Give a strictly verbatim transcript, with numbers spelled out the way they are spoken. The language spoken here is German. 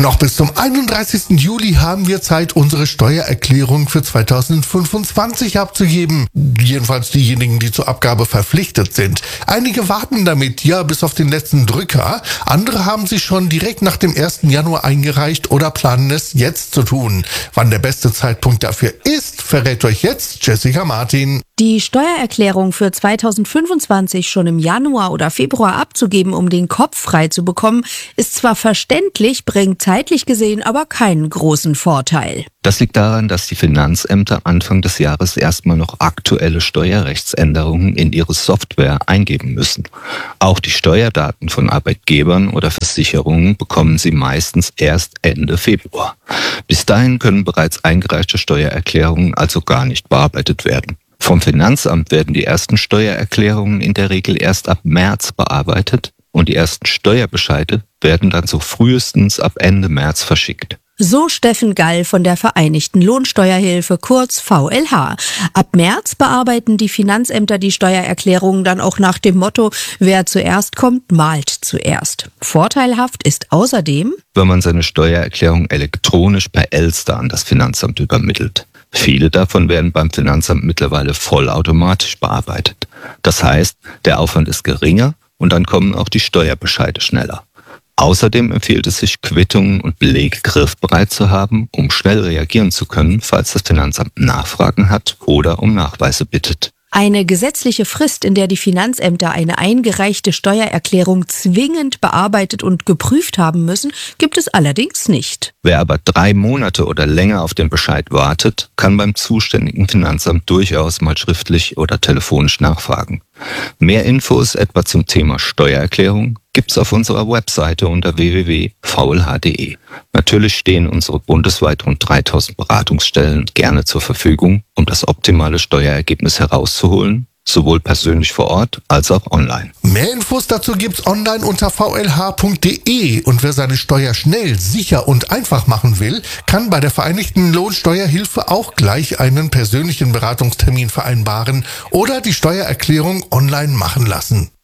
Noch bis zum einunddreißigsten Juli haben wir Zeit, unsere Steuererklärung für zweitausendfünfundzwanzig abzugeben. Jedenfalls diejenigen, die zur Abgabe verpflichtet sind. Einige warten damit, ja, bis auf den letzten Drücker. Andere haben sich schon direkt nach dem ersten Januar eingereicht oder planen es jetzt zu tun. Wann der beste Zeitpunkt dafür ist, verrät euch jetzt Jessica Martin. Die Steuererklärung für zweitausendfünfundzwanzig schon im Januar oder Februar abzugeben, um den Kopf frei zu bekommen, ist zwar verständlich, bringt zeitlich gesehen aber keinen großen Vorteil. Das liegt daran, dass die Finanzämter Anfang des Jahres erstmal noch aktuelle Steuerrechtsänderungen in ihre Software eingeben müssen. Auch die Steuerdaten von Arbeitgebern oder Versicherungen bekommen sie meistens erst Ende Februar. Bis dahin können bereits eingereichte Steuererklärungen also gar nicht bearbeitet werden. Vom Finanzamt werden die ersten Steuererklärungen in der Regel erst ab März bearbeitet und die ersten Steuerbescheide werden dann so frühestens ab Ende März verschickt. So Steffen Gall von der Vereinigten Lohnsteuerhilfe, kurz V L H. Ab März bearbeiten die Finanzämter die Steuererklärungen dann auch nach dem Motto, wer zuerst kommt, malt zuerst. Vorteilhaft ist außerdem, wenn man seine Steuererklärung elektronisch per Elster an das Finanzamt übermittelt. Viele davon werden beim Finanzamt mittlerweile vollautomatisch bearbeitet. Das heißt, der Aufwand ist geringer und dann kommen auch die Steuerbescheide schneller. Außerdem empfiehlt es sich, Quittungen und Belege griffbereit zu haben, um schnell reagieren zu können, falls das Finanzamt Nachfragen hat oder um Nachweise bittet. Eine gesetzliche Frist, in der die Finanzämter eine eingereichte Steuererklärung zwingend bearbeitet und geprüft haben müssen, gibt es allerdings nicht. Wer aber drei Monate oder länger auf den Bescheid wartet, kann beim zuständigen Finanzamt durchaus mal schriftlich oder telefonisch nachfragen. Mehr Infos etwa zum Thema Steuererklärung gibt's auf unserer Webseite unter w w w punkt v l h punkt d e. Natürlich stehen unsere bundesweit rund dreitausend Beratungsstellen gerne zur Verfügung, um das optimale Steuerergebnis herauszuholen, sowohl persönlich vor Ort als auch online. Mehr Infos dazu gibt's online unter v l h punkt d e und wer seine Steuer schnell, sicher und einfach machen will, kann bei der Vereinigten Lohnsteuerhilfe auch gleich einen persönlichen Beratungstermin vereinbaren oder die Steuererklärung online machen lassen.